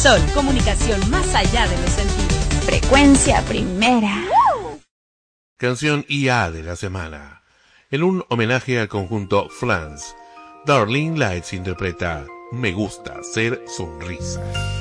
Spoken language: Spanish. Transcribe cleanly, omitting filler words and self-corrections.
Sol, comunicación más allá de los sentidos. Frecuencia primera. Canción IA de la semana. En un homenaje al conjunto Flans, Darling Lights interpreta Me gusta ser sonrisa.